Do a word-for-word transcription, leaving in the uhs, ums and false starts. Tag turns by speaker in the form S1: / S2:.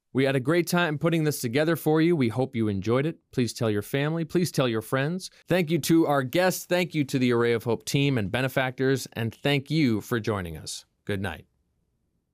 S1: We had a great time putting this together for you. We hope you enjoyed it. Please tell your family. Please tell your friends. Thank you to our guests. Thank you to the Array of Hope team and benefactors. And thank you for joining us. Good night.